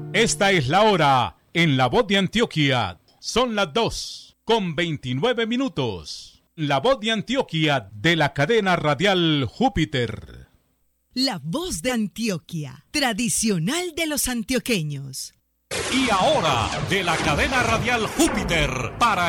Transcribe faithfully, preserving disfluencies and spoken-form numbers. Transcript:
Esta es la hora en La Voz de Antioquia. Son las dos con veintinueve minutos. La Voz de Antioquia de la cadena radial Júpiter. La Voz de Antioquia, tradicional de los antioqueños. Y ahora, de la cadena radial Júpiter, para